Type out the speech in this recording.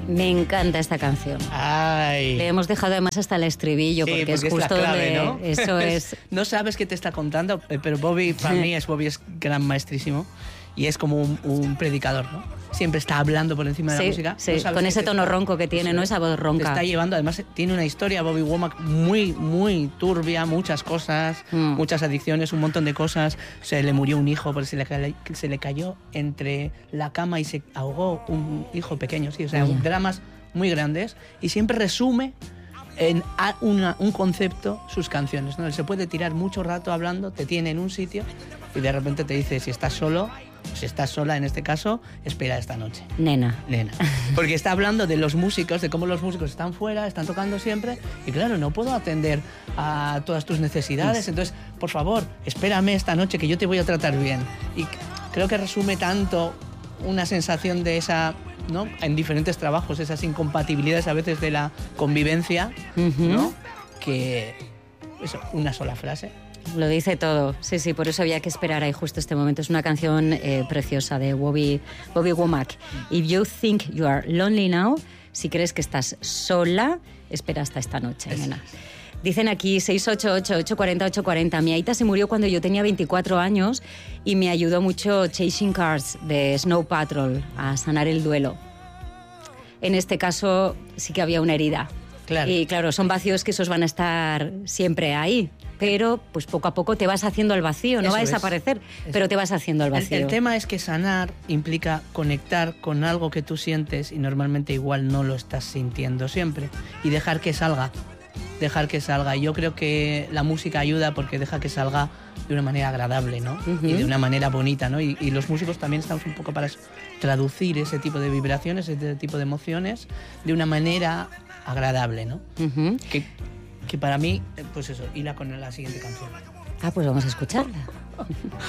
Me encanta esta canción. Ay. Le hemos dejado además hasta el estribillo, Sí, porque es la justo clave, donde... ¿no? Eso es... No sabes qué te está contando, pero Bobby, para mí, Bobby es gran maestrísimo y es como un predicador, ¿no? Siempre está hablando por encima de la música. Sí, no con ese tono ronco que tiene, ¿no? Esa voz Te ronca. está llevando, además tiene una historia, Bobby Womack, muy, muy turbia, muchas cosas, muchas adicciones, un montón de cosas. Se le murió un hijo porque se le cayó entre la cama y se ahogó un hijo pequeño, sí, o sea, dramas muy grandes, y siempre resume en un concepto sus canciones, ¿no? Él se puede tirar mucho rato hablando, te tiene en un sitio y de repente te dice, si estás solo, si estás sola en este caso, espera esta noche. Nena. Porque está hablando de los músicos, de cómo los músicos están fuera, están tocando siempre, y claro, no puedo atender a todas tus necesidades, entonces, por favor, espérame esta noche que yo te voy a tratar bien. Y creo que resume tanto una sensación de esa, ¿no? En diferentes trabajos, esas incompatibilidades a veces de la convivencia, ¿no? Que eso, una sola frase. Lo dice todo, sí, por eso había que esperar ahí justo este momento. Es una canción preciosa de Bobby Womack. If you think you are lonely now, si crees que estás sola, espera hasta esta noche, nena. Dicen aquí 688-840-840. Mi aita se murió cuando yo tenía 24 años y me ayudó mucho Chasing Cars de Snow Patrol a sanar el duelo. En este caso sí que había una herida. Claro. Y claro, son vacíos que esos van a estar siempre ahí. Pero pues poco a poco te vas haciendo al vacío, no va a desaparecer, pero te vas haciendo al vacío. El tema es que sanar implica conectar con algo que tú sientes y normalmente igual no lo estás sintiendo siempre, y dejar que salga. Y yo creo que la música ayuda porque deja que salga de una manera agradable, ¿no? Y de una manera bonita, ¿no? Y los músicos también estamos un poco para eso, traducir ese tipo de vibraciones, ese tipo de emociones de una manera agradable, ¿no? Que para mí, pues eso, hila con la siguiente canción. Pues vamos a escucharla.